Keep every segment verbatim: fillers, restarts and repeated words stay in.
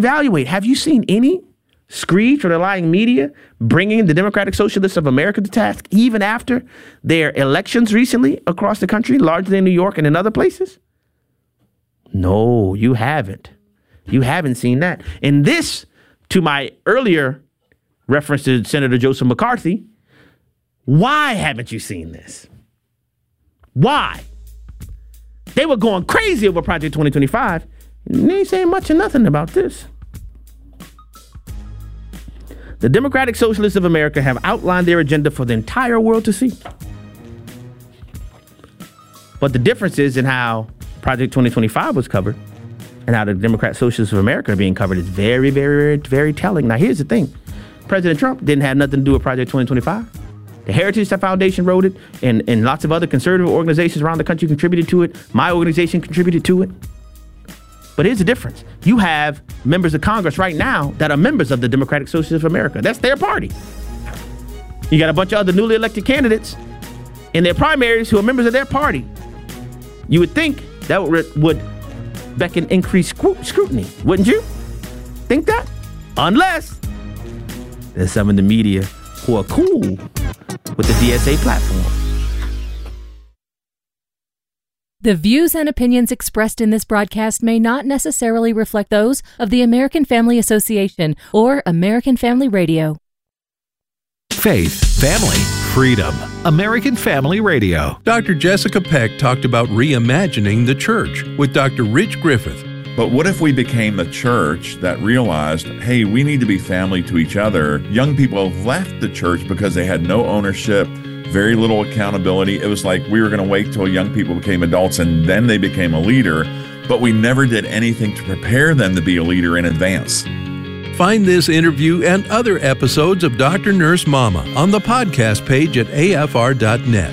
evaluate. Have you seen any screeds or the lying media bringing the Democratic Socialists of America to task, even after their elections recently across the country, largely in New York and in other places? No, you haven't. You haven't seen that. And this, to my earlier reference to Senator Joseph McCarthy, why haven't you seen this? Why? They were going crazy over Project twenty twenty-five, and they ain't saying much or nothing about this. The Democratic Socialists of America have outlined their agenda for the entire world to see. But the difference is in how Project twenty twenty-five was covered and how the Democratic Socialists of America are being covered is very, very, very, very telling. Now, here's the thing. President Trump didn't have nothing to do with Project twenty twenty-five. The Heritage Foundation wrote it, and, and lots of other conservative organizations around the country contributed to it. My organization contributed to it. But here's the difference. You have members of Congress right now that are members of the Democratic Socialists of America. That's their party. You got a bunch of other newly elected candidates in their primaries who are members of their party. You would think that would, would beckon increased scrutiny, wouldn't you? Think that? Unless there's some in the media who are cool with the D S A platform. The views and opinions expressed in this broadcast may not necessarily reflect those of the American Family Association or American Family Radio. Faith, family, freedom. American Family Radio. Doctor Jessica Peck talked about reimagining the church with Doctor Rich Griffith. But what if we became a church that realized, hey, we need to be family to each other? Young people left the church because they had no ownership, very little accountability. It was like we were going to wait till young people became adults and then they became a leader, but we never did anything to prepare them to be a leader in advance. Find this interview and other episodes of Doctor Nurse Mama on the podcast page at A F R dot net.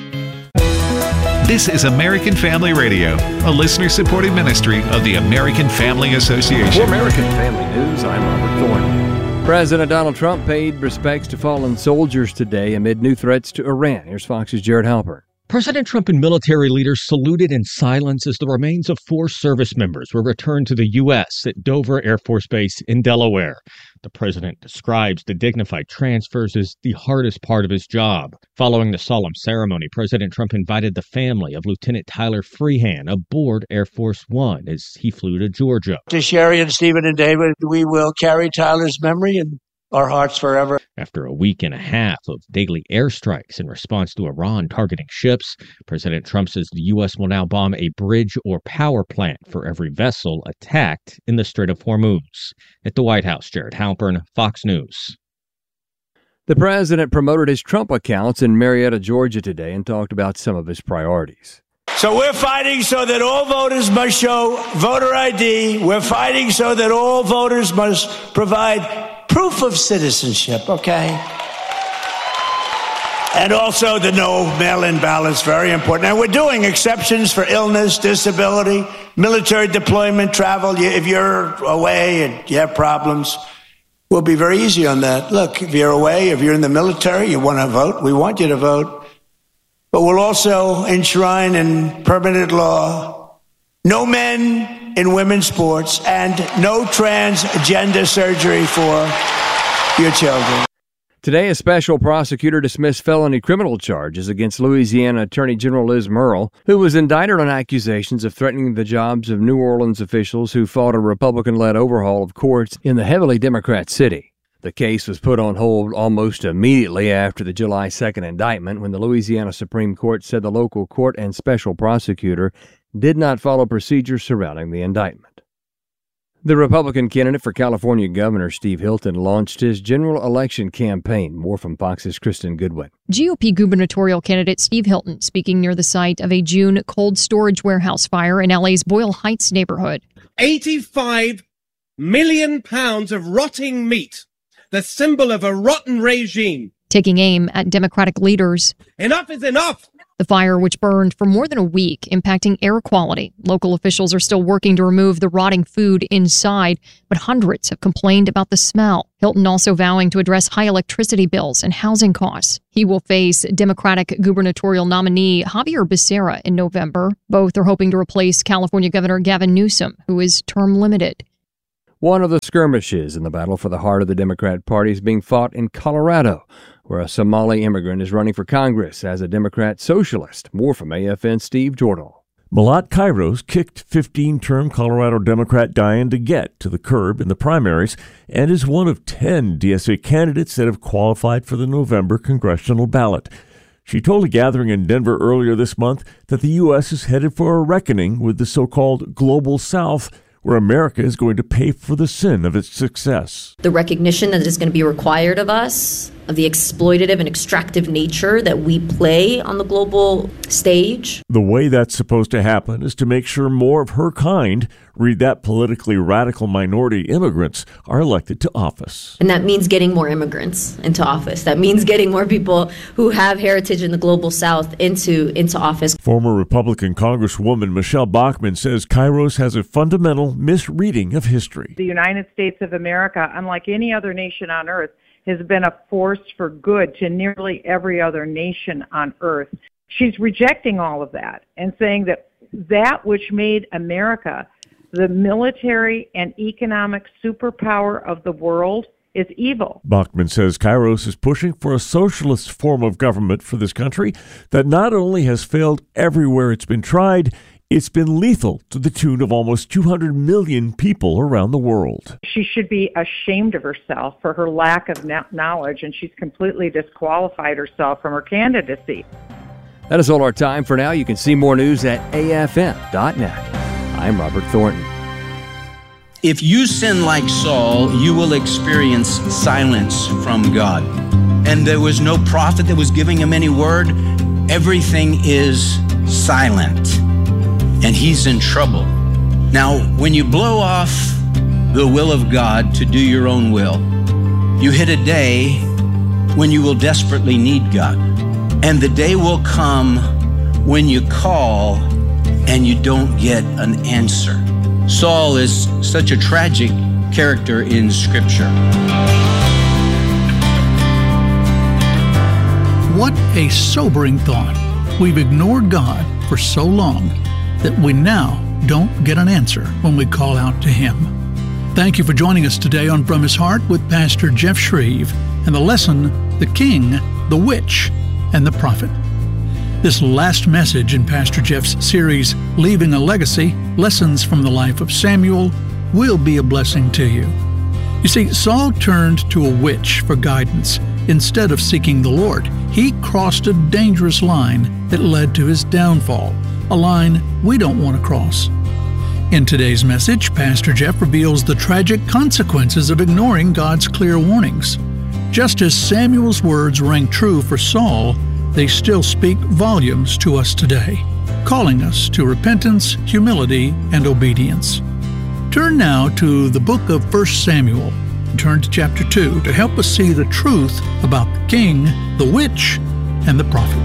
This is American Family Radio, a listener-supported ministry of the American Family Association. For American Family News, I'm Robert Thorne. President Donald Trump paid respects to fallen soldiers today amid new threats to Iran. Here's Fox's Jared Halpern. President Trump and military leaders saluted in silence as the remains of four service members were returned to the U S at Dover Air Force Base in Delaware. The president describes the dignified transfers as the hardest part of his job. Following the solemn ceremony, President Trump invited the family of Lieutenant Tyler Freehan aboard Air Force One as he flew to Georgia. To Sherry and Stephen and David, we will carry Tyler's memory in our hearts forever. After a week and a half of daily airstrikes in response to Iran targeting ships, President Trump says the U S will now bomb a bridge or power plant for every vessel attacked in the Strait of Hormuz. At the White House, Jared Halpern, Fox News. The president promoted his Trump accounts in Marietta, Georgia today and talked about some of his priorities. So we're fighting so that all voters must show voter I D. We're fighting so that all voters must provide proof of citizenship, okay? And also the no mail-in ballots, very important. And we're doing exceptions for illness, disability, military deployment, travel. If you're away and you have problems, we'll be very easy on that. Look, if you're away, if you're in the military, you want to vote, we want you to vote. But we'll also enshrine in permanent law no men in women's sports and no transgender surgery for your children. Today, a special prosecutor dismissed felony criminal charges against Louisiana Attorney General Liz Murrill, who was indicted on accusations of threatening the jobs of New Orleans officials who fought a Republican-led overhaul of courts in the heavily Democrat city. The case was put on hold almost immediately after the July second indictment when the Louisiana Supreme Court said the local court and special prosecutor did not follow procedures surrounding the indictment. The Republican candidate for California Governor Steve Hilton launched his general election campaign. More from Fox's Kristen Goodwin. G O P gubernatorial candidate Steve Hilton speaking near the site of a June cold storage warehouse fire in L A's Boyle Heights neighborhood. eighty-five million pounds of rotting meat, the symbol of a rotten regime. Taking aim at Democratic leaders. Enough is enough! The fire, which burned for more than a week, impacting air quality. Local officials are still working to remove the rotting food inside, but hundreds have complained about the smell. Hilton also vowing to address high electricity bills and housing costs. He will face Democratic gubernatorial nominee Javier Becerra in November. Both are hoping to replace California Governor Gavin Newsom, who is term limited. One of the skirmishes in the battle for the heart of the Democrat Party is being fought in Colorado, where a Somali immigrant is running for Congress as a Democrat socialist. More from A F N's Steve Jordahl. Malat Kairos kicked fifteen-term Colorado Democrat Diane DeGette to the curb in the primaries and is one of ten D S A candidates that have qualified for the November congressional ballot. She told a gathering in Denver earlier this month that the U S is headed for a reckoning with the so-called Global South, where America is going to pay for the sin of its success. The recognition that is going to be required of us, of the exploitative and extractive nature that we play on the global stage. The way that's supposed to happen is to make sure more of her kind, read that politically radical minority immigrants, are elected to office. And that means getting more immigrants into office. That means getting more people who have heritage in the global South into, into office. Former Republican Congresswoman Michelle Bachmann says Kairos has a fundamental misreading of history. The United States of America, unlike any other nation on earth, has been a force for good to nearly every other nation on earth. She's rejecting all of that and saying that that which made America the military and economic superpower of the world is evil. Bachmann says Kairos is pushing for a socialist form of government for this country that not only has failed everywhere it's been tried, it's been lethal to the tune of almost two hundred million people around the world. She should be ashamed of herself for her lack of knowledge, and she's completely disqualified herself from her candidacy. That is all our time for now. You can see more news at A F M dot net. I'm Robert Thornton. If you sin like Saul, you will experience silence from God. And there was no prophet that was giving him any word. Everything is silent. And he's in trouble. Now, when you blow off the will of God to do your own will, you hit a day when you will desperately need God. And the day will come when you call and you don't get an answer. Saul is such a tragic character in Scripture. What a sobering thought. We've ignored God for so long that we now don't get an answer when we call out to Him. Thank you for joining us today on From His Heart with Pastor Jeff Shreve and the lesson, The King, the Witch, and the Prophet. This last message in Pastor Jeff's series, Leaving a Legacy, Lessons from the Life of Samuel, will be a blessing to you. You see, Saul turned to a witch for guidance instead of seeking the Lord. He crossed a dangerous line that led to his downfall, a line we don't want to cross. In today's message, Pastor Jeff reveals the tragic consequences of ignoring God's clear warnings. Just as Samuel's words rang true for Saul, they still speak volumes to us today, calling us to repentance, humility, and obedience. Turn now to the book of First Samuel and turn to chapter two to help us see the truth about the king, the witch, and the prophet.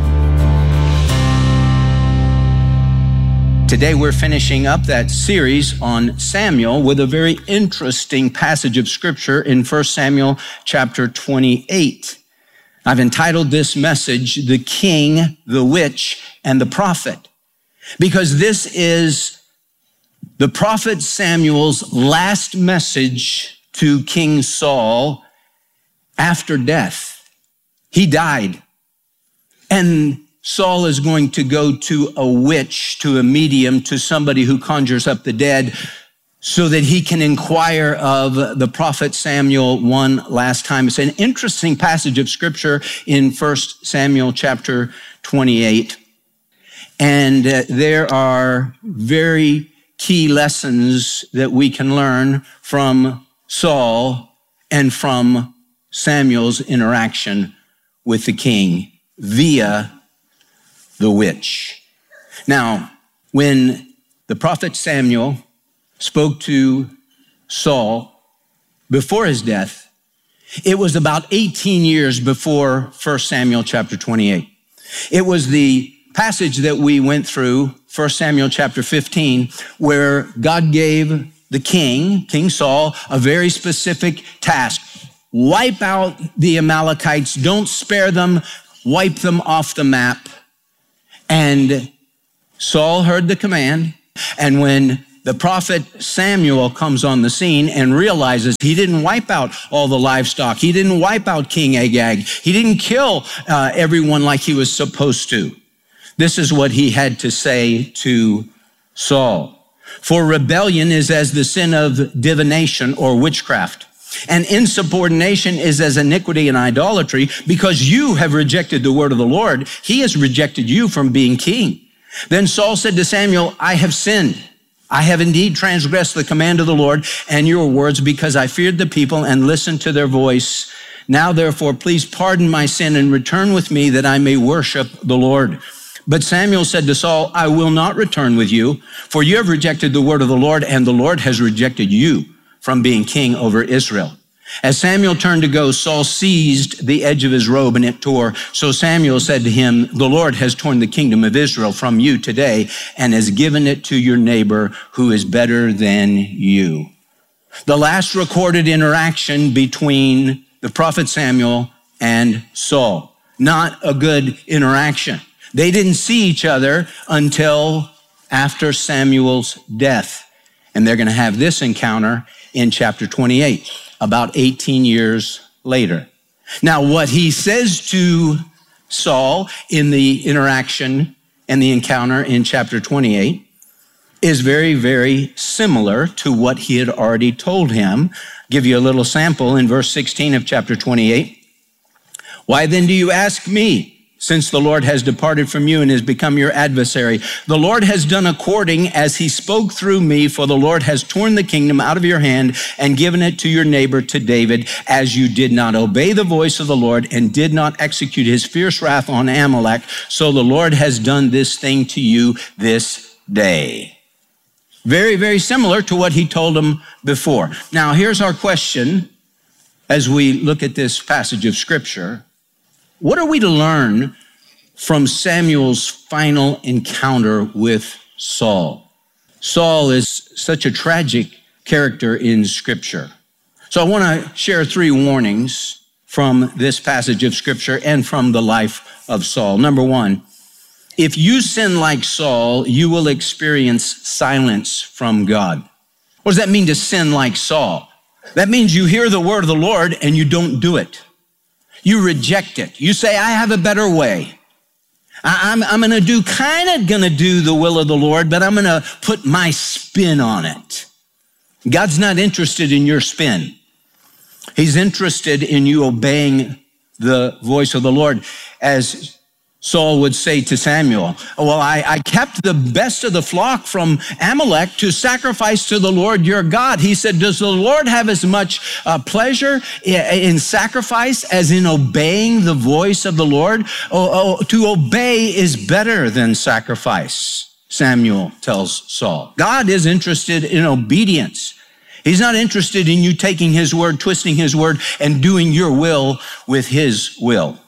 Today we're finishing up that series on Samuel with a very interesting passage of Scripture in First Samuel chapter twenty-eight. I've entitled this message, The King, the Witch, and the Prophet, because this is the prophet Samuel's last message to King Saul after death. He died, and Saul is going to go to a witch, to a medium, to somebody who conjures up the dead so that he can inquire of the prophet Samuel one last time. It's an interesting passage of Scripture in First Samuel chapter twenty-eight. And uh, there are very key lessons that we can learn from Saul and from Samuel's interaction with the king via the witch. Now, when the prophet Samuel spoke to Saul before his death, it was about eighteen years before First Samuel chapter twenty-eight. It was the passage that we went through, First Samuel chapter fifteen, where God gave the king, King Saul, a very specific task. Wipe out the Amalekites, don't spare them, wipe them off the map. And Saul heard the command, and when the prophet Samuel comes on the scene and realizes he didn't wipe out all the livestock. He didn't wipe out King Agag. He didn't kill uh, everyone like he was supposed to. This is what he had to say to Saul. For rebellion is as the sin of divination or witchcraft, and insubordination is as iniquity and idolatry. Because you have rejected the word of the Lord, he has rejected you from being king. Then Saul said to Samuel, I have sinned. I have indeed transgressed the command of the Lord and your words, because I feared the people and listened to their voice. Now, therefore, please pardon my sin and return with me that I may worship the Lord. But Samuel said to Saul, I will not return with you, for you have rejected the word of the Lord, and the Lord has rejected you from being king over Israel. As Samuel turned to go, Saul seized the edge of his robe and it tore. So Samuel said to him, the Lord has torn the kingdom of Israel from you today and has given it to your neighbor who is better than you. The last recorded interaction between the prophet Samuel and Saul. Not a good interaction. They didn't see each other until after Samuel's death. And they're going to have this encounter in chapter twenty-eight. About eighteen years later. Now, what he says to Saul in the interaction and the encounter in chapter twenty-eight is very, very similar to what he had already told him. I'll give you a little sample in verse sixteen of chapter twenty-eight. Why then do you ask me? Since the Lord has departed from you and has become your adversary. The Lord has done according as he spoke through me, for the Lord has torn the kingdom out of your hand and given it to your neighbor, to David, as you did not obey the voice of the Lord and did not execute his fierce wrath on Amalek. So the Lord has done this thing to you this day. Very, very similar to what he told him before. Now, here's our question as we look at this passage of scripture. What are we to learn from Samuel's final encounter with Saul? Saul is such a tragic character in Scripture. So I want to share three warnings from this passage of Scripture and from the life of Saul. Number one, if you sin like Saul, you will experience silence from God. What does that mean to sin like Saul? That means you hear the word of the Lord and you don't do it. You reject it. You say, I have a better way. I, I'm, I'm going to do, kind of going to do the will of the Lord, but I'm going to put my spin on it. God's not interested in your spin. He's interested in you obeying the voice of the Lord. As Saul would say to Samuel, well, I, I kept the best of the flock from Amalek to sacrifice to the Lord your God. He said, does the Lord have as much uh, pleasure in sacrifice as in obeying the voice of the Lord? Oh, oh, to obey is better than sacrifice, Samuel tells Saul. God is interested in obedience. He's not interested in you taking his word, twisting his word, and doing your will with his will.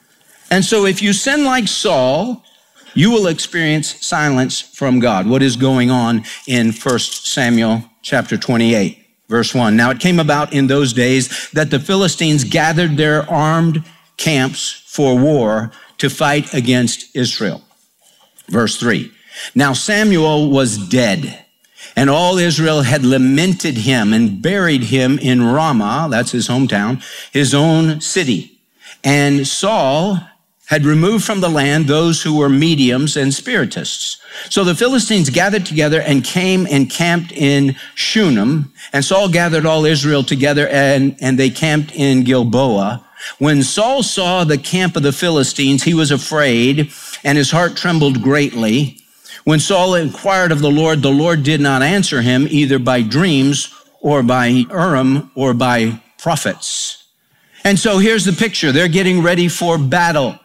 And so if you sin like Saul, you will experience silence from God. What is going on in First Samuel chapter twenty-eight, verse one? Now it came about in those days that the Philistines gathered their armed camps for war to fight against Israel. Verse three. Now Samuel was dead, and all Israel had lamented him and buried him in Ramah, that's his hometown, his own city. And Saul had removed from the land those who were mediums and spiritists. So the Philistines gathered together and came and camped in Shunem, and Saul gathered all Israel together, and, and they camped in Gilboa. When Saul saw the camp of the Philistines, he was afraid, and his heart trembled greatly. When Saul inquired of the Lord, the Lord did not answer him, either by dreams or by Urim or by prophets. And so here's the picture. They're getting ready for battle.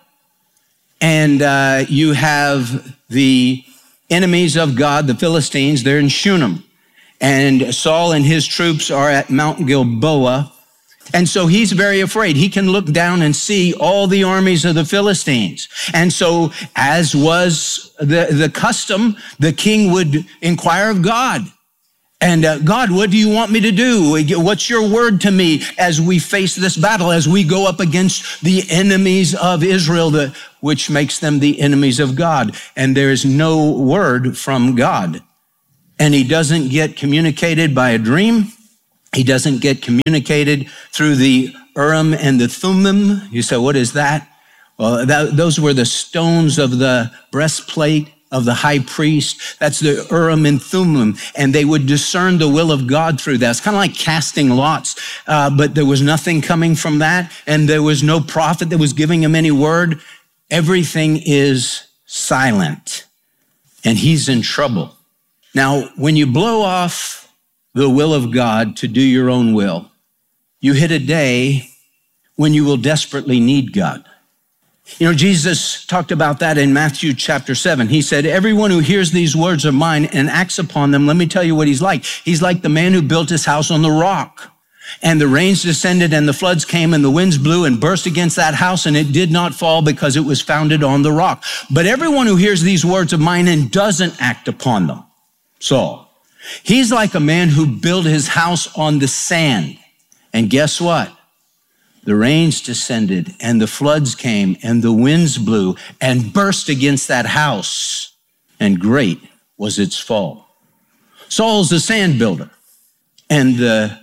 And uh, you have the enemies of God, the Philistines, they're in Shunem. And Saul and his troops are at Mount Gilboa. And so he's very afraid. He can look down and see all the armies of the Philistines. And so, as was the, the custom, the king would inquire of God. And uh, God, what do you want me to do? What's your word to me as we face this battle, as we go up against the enemies of Israel, the, which makes them the enemies of God? And there is no word from God. And he doesn't get communicated by a dream. He doesn't get communicated through the Urim and the Thummim. You say, what is that? Well, that, those were the stones of the breastplate of the high priest. That's the Urim and Thummim. And they would discern the will of God through that. It's kind of like casting lots. Uh, but there was nothing coming from that. And there was no prophet that was giving him any word. Everything is silent. And he's in trouble. Now, when you blow off the will of God to do your own will, you hit a day when you will desperately need God. You know, Jesus talked about that in Matthew chapter seven. He said, everyone who hears these words of mine and acts upon them, let me tell you what he's like. He's like the man who built his house on the rock. And the rains descended and the floods came and the winds blew and burst against that house, and it did not fall because it was founded on the rock. But everyone who hears these words of mine and doesn't act upon them, so he's like a man who built his house on the sand. And guess what? The rains descended and the floods came and the winds blew and burst against that house, and great was its fall. Saul's a sand builder, and the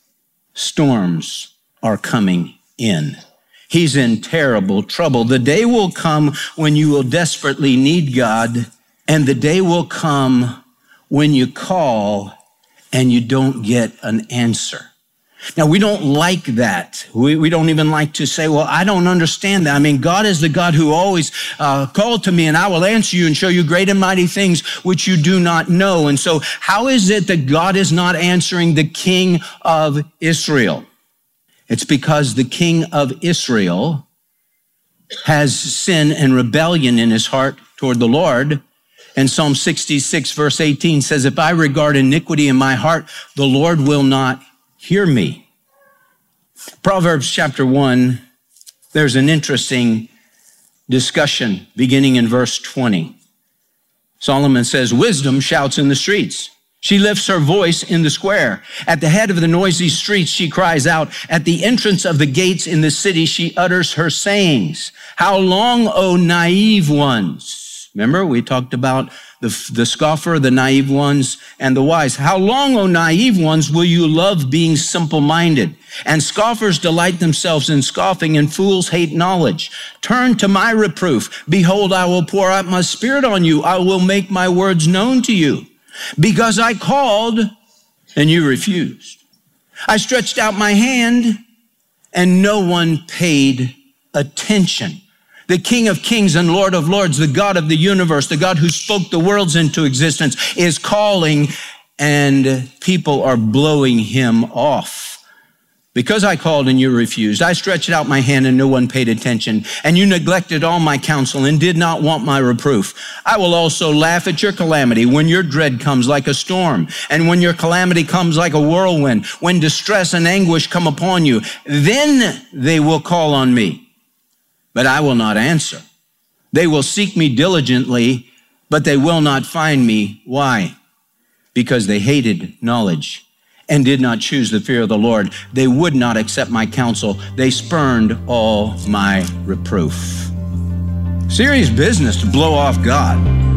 storms are coming in. He's in terrible trouble. The day will come when you will desperately need God, and the day will come when you call and you don't get an answer. Now, we don't like that. We, we don't even like to say, well, I don't understand that. I mean, God is the God who always uh, called to me, and I will answer you and show you great and mighty things which you do not know. And so how is it that God is not answering the king of Israel? It's because the king of Israel has sin and rebellion in his heart toward the Lord. And Psalm sixty-six, verse eighteen says, if I regard iniquity in my heart, the Lord will not hear me. Proverbs chapter one, there's an interesting discussion beginning in verse twenty. Solomon says, wisdom shouts in the streets. She lifts her voice in the square. At the head of the noisy streets, she cries out. At the entrance of the gates in the city, she utters her sayings. How long, O naive ones? Remember, we talked about the, the scoffer, the naive ones, and the wise. How long, O naive ones, will you love being simple-minded? And scoffers delight themselves in scoffing, and fools hate knowledge. Turn to my reproof. Behold, I will pour out my spirit on you. I will make my words known to you. Because I called, and you refused. I stretched out my hand, and no one paid attention. The King of Kings and Lord of Lords, the God of the universe, the God who spoke the worlds into existence, is calling, and people are blowing him off. Because I called and you refused, I stretched out my hand and no one paid attention, and you neglected all my counsel and did not want my reproof. I will also laugh at your calamity when your dread comes like a storm, and when your calamity comes like a whirlwind, when distress and anguish come upon you. Then they will call on me, but I will not answer. They will seek me diligently, but they will not find me. Why? Because they hated knowledge and did not choose the fear of the Lord. They would not accept my counsel. They spurned all my reproof. Serious business to blow off God.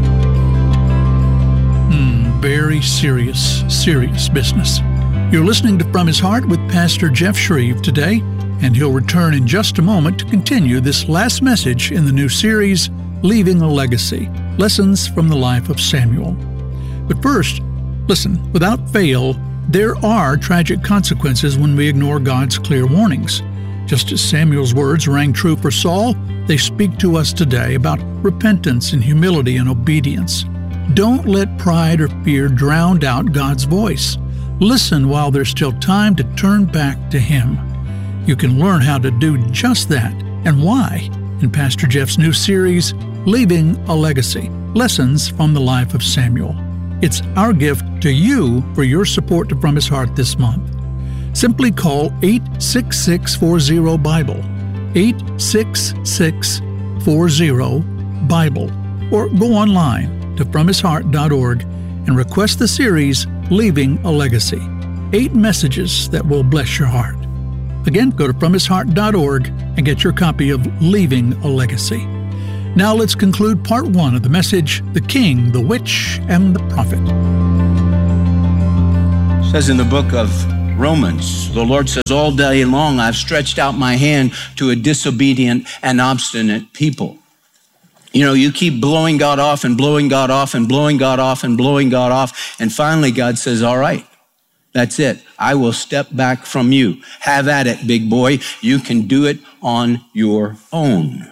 Hmm, very serious, serious business. You're listening to From His Heart with Pastor Jeff Shreve today, and he'll return in just a moment to continue this last message in the new series, Leaving a Legacy, Lessons from the Life of Samuel. But first, listen, without fail, there are tragic consequences when we ignore God's clear warnings. Just as Samuel's words rang true for Saul, they speak to us today about repentance and humility and obedience. Don't let pride or fear drown out God's voice. Listen while there's still time to turn back to Him. You can learn how to do just that and why in Pastor Jeff's new series, Leaving a Legacy, Lessons from the Life of Samuel. It's our gift to you for your support to From His Heart this month. Simply call eight six six, four zero, BIBLE, eight six six, four zero, BIBLE, or go online to from his heart dot org and request the series, Leaving a Legacy, eight messages that will bless your heart. Again, go to from his heart dot org and get your copy of Leaving a Legacy. Now let's conclude part one of the message, The King, the Witch, and the Prophet. says in the book of Romans, the Lord says, all day long I've stretched out my hand to a disobedient and obstinate people. You know, you keep blowing God off and blowing God off and blowing God off and blowing God off. And finally God says, all right, that's it. I will step back from you. Have at it, big boy. You can do it on your own.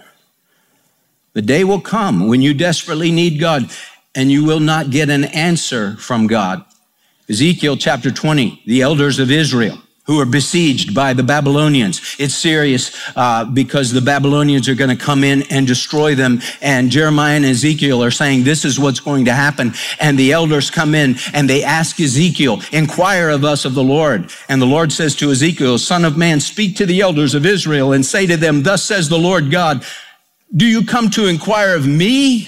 The day will come when you desperately need God and you will not get an answer from God. Ezekiel chapter twenty, the elders of Israel who are besieged by the Babylonians. It's serious uh, because the Babylonians are going to come in and destroy them. And Jeremiah and Ezekiel are saying, this is what's going to happen. And the elders come in and they ask Ezekiel, inquire of us of the Lord. And the Lord says to Ezekiel, Son of man, speak to the elders of Israel and say to them, thus says the Lord God, do you come to inquire of me?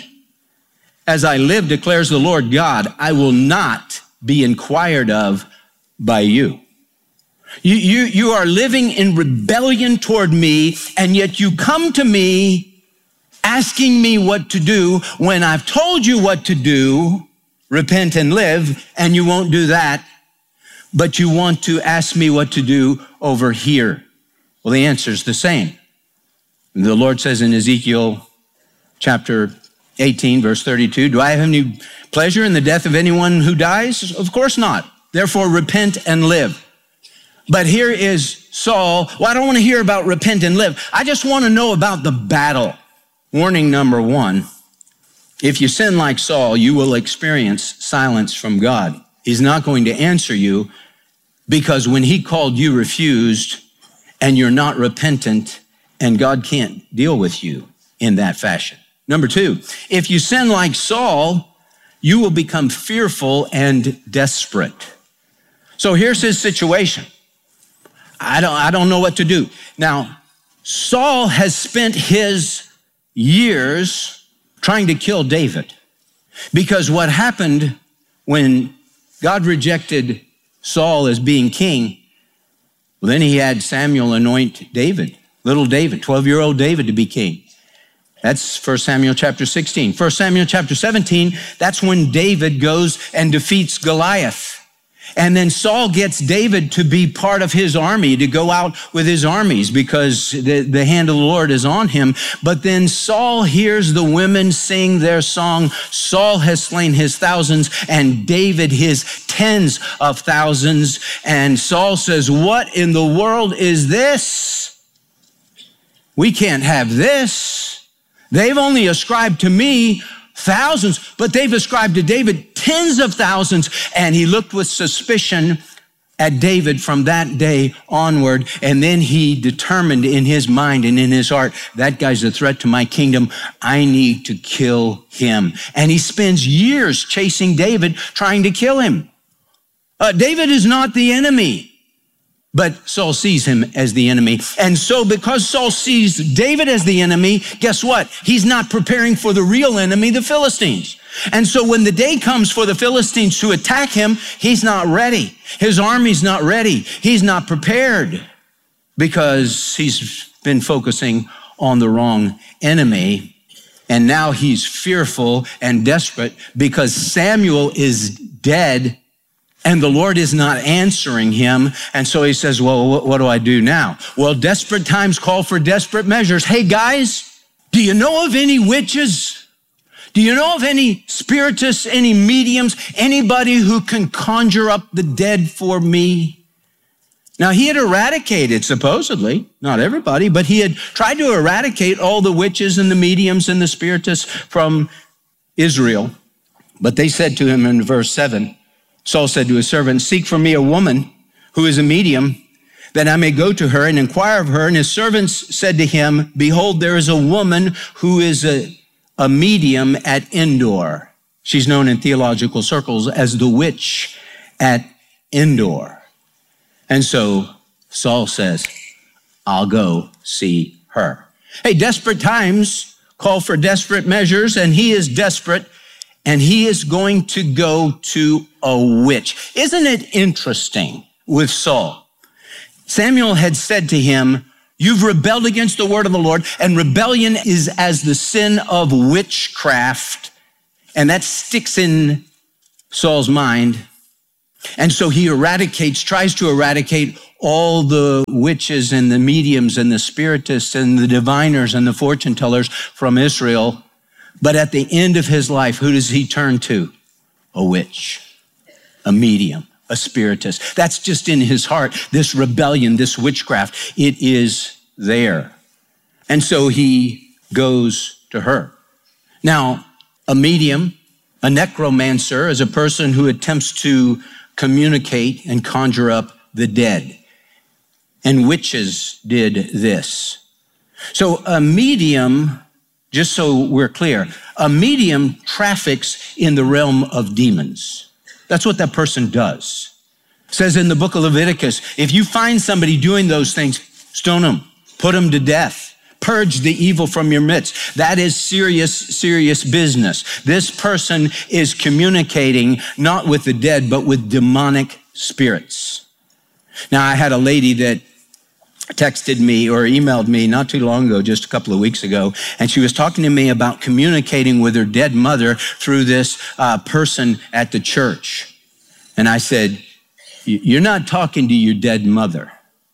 As I live, declares the Lord God, I will not be inquired of by you. You, you, you are living in rebellion toward me, and yet you come to me asking me what to do when I've told you what to do, repent and live, and you won't do that, but you want to ask me what to do over here. Well, the answer is the same. The Lord says in Ezekiel chapter eighteen, verse thirty-two, do I have any pleasure in the death of anyone who dies? Of course not. Therefore, repent and live. But here is Saul. Well, I don't want to hear about repent and live. I just want to know about the battle. Warning number one, if you sin like Saul, you will experience silence from God. He's not going to answer you because when he called, you refused, and you're not repentant, and God can't deal with you in that fashion. Number two, if you sin like Saul, you will become fearful and desperate. So here's his situation. I don't, I don't know what to do. Now, Saul has spent his years trying to kill David because what happened when God rejected Saul as being king, well, then he had Samuel anoint David, little David, twelve-year-old David to be king. That's First Samuel chapter sixteen. First Samuel chapter seventeen, that's when David goes and defeats Goliath. And then Saul gets David to be part of his army, to go out with his armies because the, the hand of the Lord is on him. But then Saul hears the women sing their song, Saul has slain his thousands and David his tens of thousands. And Saul says, what in the world is this? We can't have this. They've only ascribed to me thousands, but they've ascribed to David tens of thousands. And he looked with suspicion at David from that day onward. And then he determined in his mind and in his heart, that guy's a threat to my kingdom. I need to kill him. And he spends years chasing David, trying to kill him. Uh, David is not the enemy. But Saul sees him as the enemy. And so because Saul sees David as the enemy, guess what? He's not preparing for the real enemy, the Philistines. And so when the day comes for the Philistines to attack him, he's not ready. His army's not ready. He's not prepared because he's been focusing on the wrong enemy. And now he's fearful and desperate because Samuel is dead and the Lord is not answering him. And so he says, well, what, what do I do now? Well, desperate times call for desperate measures. Hey, guys, do you know of any witches? Do you know of any spiritists, any mediums, anybody who can conjure up the dead for me? Now, he had eradicated, supposedly, not everybody, but he had tried to eradicate all the witches and the mediums and the spiritists from Israel. But they said to him in verse seven, Saul said to his servant, seek for me a woman who is a medium, that I may go to her and inquire of her. And his servants said to him, behold, there is a woman who is a, a medium at Endor. She's known in theological circles as the witch at Endor. And so Saul says, I'll go see her. Hey, desperate times call for desperate measures, and he is desperate. And he is going to go to a witch. Isn't it interesting with Saul? Samuel had said to him, you've rebelled against the word of the Lord, and rebellion is as the sin of witchcraft. And that sticks in Saul's mind. And so he eradicates, tries to eradicate all the witches and the mediums and the spiritists and the diviners and the fortune tellers from Israel. But at the end of his life, who does he turn to? A witch, a medium, a spiritist. That's just in his heart, this rebellion, this witchcraft. It is there. And so he goes to her. Now, a medium, a necromancer, is a person who attempts to communicate and conjure up the dead. And witches did this. So a medium, just so we're clear, a medium traffics in the realm of demons. That's what that person does. It says in the book of Leviticus, if you find somebody doing those things, stone them, put them to death. Purge the evil from your midst. That is serious, serious business. This person is communicating not with the dead, but with demonic spirits. Now, I had a lady that texted me or emailed me not too long ago, just a couple of weeks ago, and she was talking to me about communicating with her dead mother through this uh, person at the church. And I said, you're not talking to your dead mother.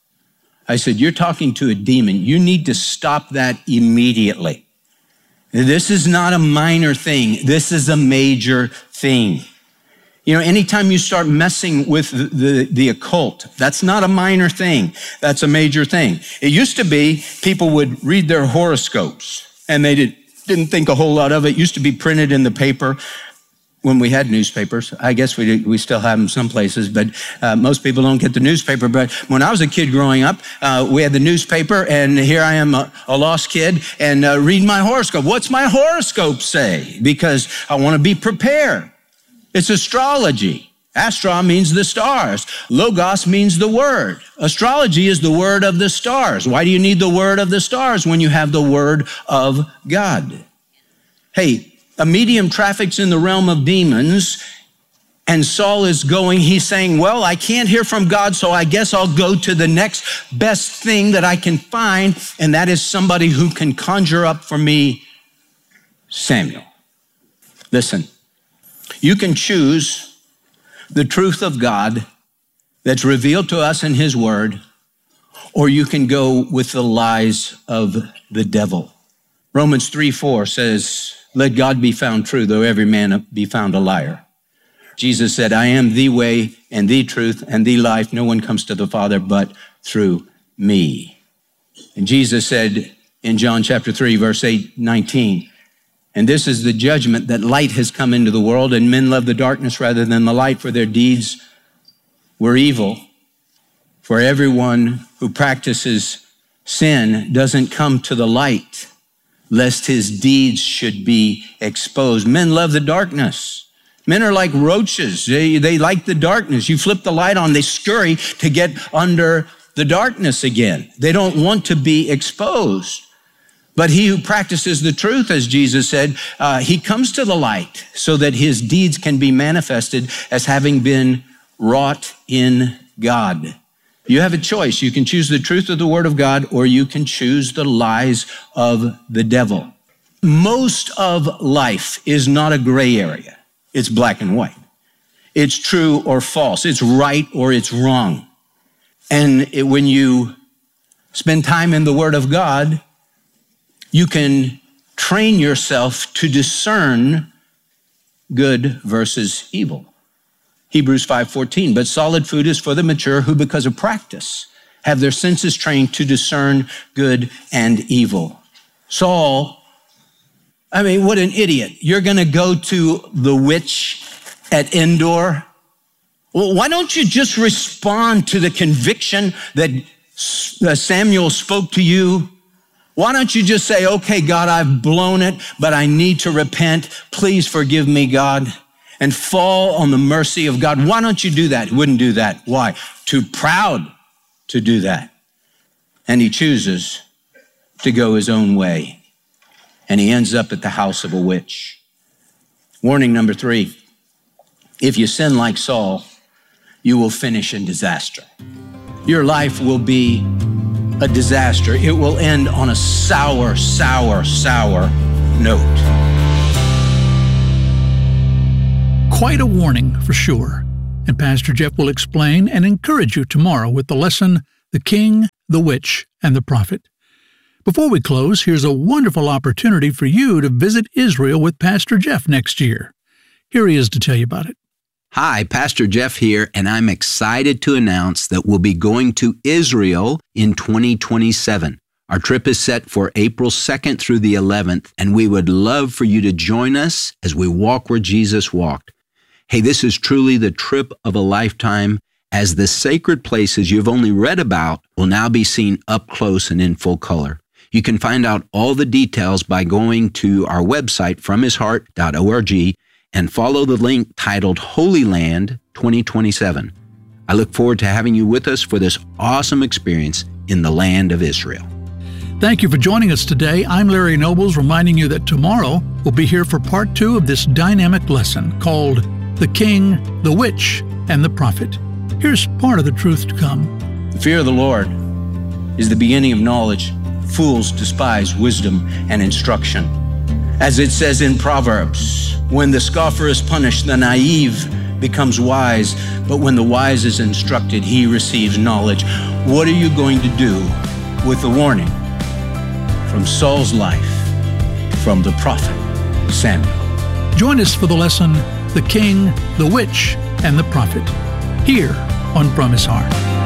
I said, you're talking to a demon. You need to stop that immediately. This is not a minor thing. This is a major thing. You know, anytime you start messing with the, the, the occult, that's not a minor thing. That's a major thing. It used to be people would read their horoscopes and they did, didn't think a whole lot of it. It used to be printed in the paper when we had newspapers. I guess we did, we still have them some places, but uh, most people don't get the newspaper. But when I was a kid growing up, uh, we had the newspaper, and here I am, a, a lost kid, and uh, read my horoscope. What's my horoscope say? Because I want to be prepared. It's astrology. Astro means the stars. Logos means the word. Astrology is the word of the stars. Why do you need the word of the stars when you have the word of God? Hey, a medium traffics in the realm of demons, and Saul is going, he's saying, well, I can't hear from God, so I guess I'll go to the next best thing that I can find, and that is somebody who can conjure up for me Samuel. Listen, you can choose the truth of God that's revealed to us in his word, or you can go with the lies of the devil. Romans three four says, let God be found true, though every man be found a liar. Jesus said, I am the way and the truth and the life. No one comes to the Father but through me. And Jesus said in John chapter three, verse eight, nineteen, and this is the judgment, that light has come into the world, and men love the darkness rather than the light, for their deeds were evil. For everyone who practices sin doesn't come to the light, lest his deeds should be exposed. Men love the darkness. Men are like roaches. They, they like the darkness. You flip the light on, they scurry to get under the darkness again. They don't want to be exposed. But he who practices the truth, as Jesus said, uh, he comes to the light so that his deeds can be manifested as having been wrought in God. You have a choice. You can choose the truth of the word of God, or you can choose the lies of the devil. Most of life is not a gray area. It's black and white. It's true or false. It's right or it's wrong. And it, when you spend time in the word of God, you can train yourself to discern good versus evil. Hebrews five fourteen, but solid food is for the mature who, because of practice, have their senses trained to discern good and evil. Saul, I mean, what an idiot. You're going to go to the witch at Endor? Well, why don't you just respond to the conviction that Samuel spoke to you? Why don't you just say, okay, God, I've blown it, but I need to repent. Please forgive me, God, and fall on the mercy of God. Why don't you do that? He wouldn't do that. Why? Too proud to do that. And he chooses to go his own way. And he ends up at the house of a witch. Warning number three, if you sin like Saul, you will finish in disaster. Your life will be a disaster. It will end on a sour, sour, sour note. Quite a warning for sure. and Pastor Jeff will explain and encourage you tomorrow with the lesson, The King, the Witch, and the Prophet. Before we close, here's a wonderful opportunity for you to visit Israel with Pastor Jeff next year. Here he is to tell you about it. Hi, Pastor Jeff here, and I'm excited to announce that we'll be going to Israel in twenty twenty-seven. Our trip is set for April second through the eleventh, and we would love for you to join us as we walk where Jesus walked. Hey, this is truly the trip of a lifetime, as the sacred places you've only read about will now be seen up close and in full color. You can find out all the details by going to our website, from his heart dot org, and follow the link titled Holy Land twenty twenty-seven. I look forward to having you with us for this awesome experience in the land of Israel. Thank you for joining us today. I'm Larry Nobles, reminding you that tomorrow we'll be here for part two of this dynamic lesson called The King, the Witch, and the Prophet. Here's part of the truth to come. The fear of the Lord is the beginning of knowledge. Fools despise wisdom and instruction. As it says in Proverbs, when the scoffer is punished, the naive becomes wise, but when the wise is instructed, he receives knowledge. What are you going to do with the warning from Saul's life, from the prophet Samuel? Join us for the lesson, The King, the Witch, and the Prophet, here on From His Heart.